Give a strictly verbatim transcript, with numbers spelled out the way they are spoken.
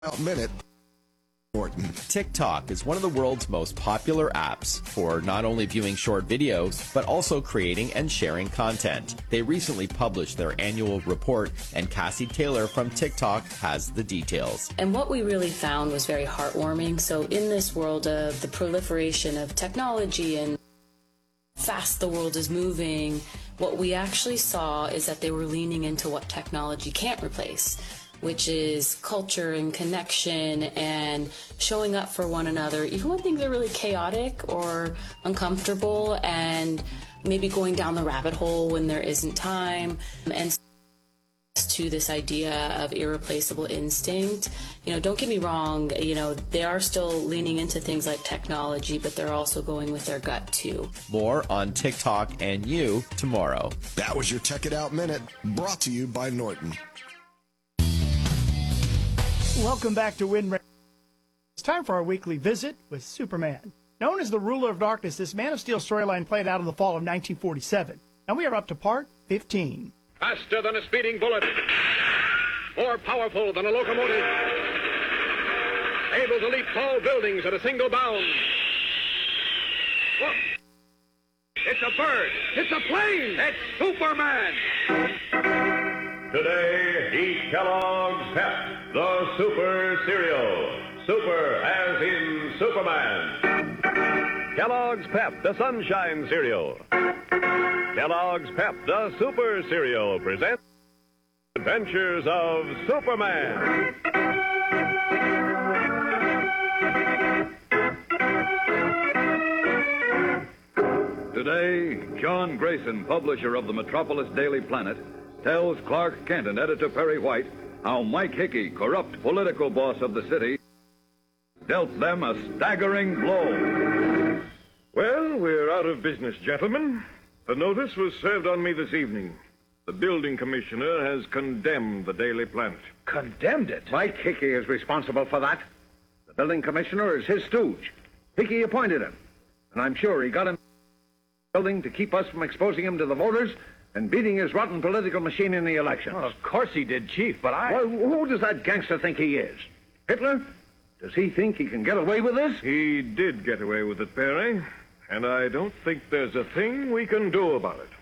Minute. Norton. TikTok is one of the world's most popular apps for not only viewing short videos, but also creating and sharing content. They recently published their annual report, and Cassie Taylor from TikTok has the details. And what we really found was very heartwarming. So in this world of the proliferation of technology and fast the world is moving, what we actually saw is that they were leaning into what technology can't replace, which is culture and connection and showing up for one another, even when things are really chaotic or uncomfortable, and maybe going down the rabbit hole when there isn't time. And to this idea of irreplaceable instinct, you know, don't get me wrong, you know, they are still leaning into things like technology, but they're also going with their gut too. More on TikTok and you tomorrow. That was your Check It Out Minute, brought to you by Norton. Welcome back to Win. It's time for our weekly visit with Superman. Known as the ruler of darkness, this Man of Steel storyline played out in the fall of nineteen forty-seven. And we are up to part fifteen. Faster than a speeding bullet. More powerful than a locomotive. Able to leap tall buildings at a single bound. Look. It's a bird. It's a plane. It's Superman. Today, eat Kellogg's Pep, the Super Cereal. Super as in Superman. Kellogg's Pep, the Sunshine Cereal. Kellogg's Pep, the Super Cereal, presents Adventures of Superman. Today, John Grayson, publisher of the Metropolis Daily Planet, tells Clark Kent and editor Perry White how Mike Hickey, corrupt political boss of the city, dealt them a staggering blow. Well, we're out of business, gentlemen. The notice was served on me this evening. The building commissioner has condemned the Daily Planet. Condemned it? Mike Hickey is responsible for that. The building commissioner is his stooge. Hickey appointed him. And I'm sure he got him building to keep us from exposing him to the voters and beating his rotten political machine in the election. Well, of course he did, Chief, but I... Well, who does that gangster think he is? Hitler? Does he think he can get away with this? He did get away with it, Perry. And I don't think there's a thing we can do about it.